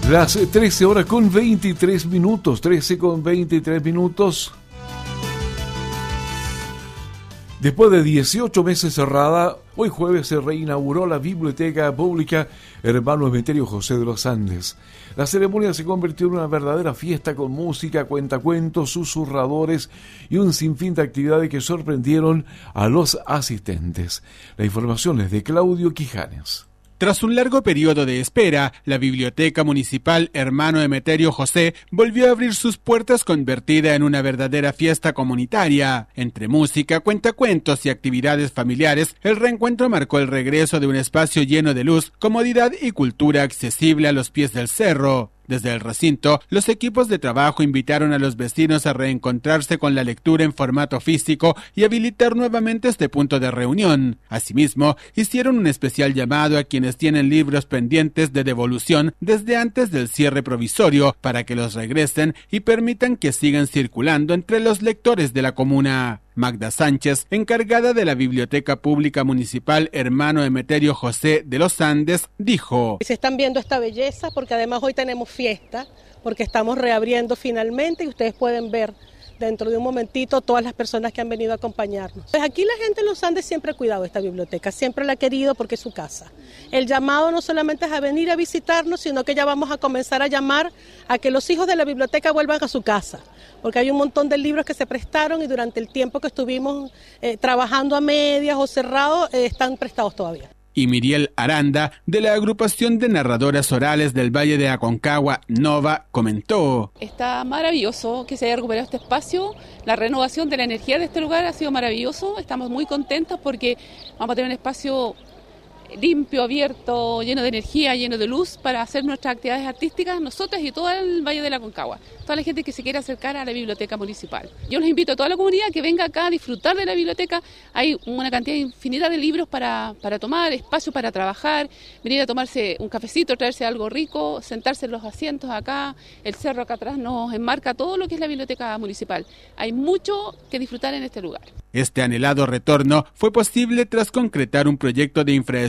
Las 13 horas con 23 minutos, 13 con 23 minutos. Después de 18 meses cerrada, hoy jueves se reinauguró la Biblioteca Pública Hermano Emeterio José de los Andes. La ceremonia se convirtió en una verdadera fiesta con música, cuentacuentos, susurradores y un sinfín de actividades que sorprendieron a los asistentes. La información es de Claudio Quijanes. Tras un largo periodo de espera, la Biblioteca Municipal Hermano Emeterio José volvió a abrir sus puertas convertida en una verdadera fiesta comunitaria. Entre música, cuentacuentos y actividades familiares, el reencuentro marcó el regreso de un espacio lleno de luz, comodidad y cultura accesible a los pies del cerro. Desde el recinto, los equipos de trabajo invitaron a los vecinos a reencontrarse con la lectura en formato físico y habilitar nuevamente este punto de reunión. Asimismo, hicieron un especial llamado a quienes tienen libros pendientes de devolución desde antes del cierre provisorio para que los regresen y permitan que sigan circulando entre los lectores de la comuna. Magda Sánchez, encargada de la Biblioteca Pública Municipal Hermano Emeterio José de los Andes, dijo: Se están viendo esta belleza porque además hoy tenemos fiesta, porque estamos reabriendo finalmente y ustedes pueden ver dentro de un momentito todas las personas que han venido a acompañarnos. Pues aquí la gente en los Andes siempre ha cuidado esta biblioteca, siempre la ha querido porque es su casa. El llamado no solamente es a venir a visitarnos, sino que ya vamos a comenzar a llamar a que los hijos de la biblioteca vuelvan a su casa, porque hay un montón de libros que se prestaron y durante el tiempo que estuvimos trabajando a medias o cerrados, están prestados todavía. Y Miriel Aranda, de la agrupación de narradoras orales del Valle de Aconcagua, Nova, comentó: Está maravilloso que se haya recuperado este espacio, la renovación de la energía de este lugar ha sido maravilloso, estamos muy contentos porque vamos a tener un espacio limpio, abierto, lleno de energía, lleno de luz para hacer nuestras actividades artísticas, nosotros y todo el Valle de la Aconcagua, toda la gente que se quiera acercar a la biblioteca municipal. Yo los invito a toda la comunidad que venga acá a disfrutar de la biblioteca, hay una cantidad infinita de libros para tomar, espacio para trabajar, venir a tomarse un cafecito, traerse algo rico, sentarse en los asientos acá, el cerro acá atrás nos enmarca todo lo que es la biblioteca municipal. Hay mucho que disfrutar en este lugar. Este anhelado retorno fue posible tras concretar un proyecto de infraestructura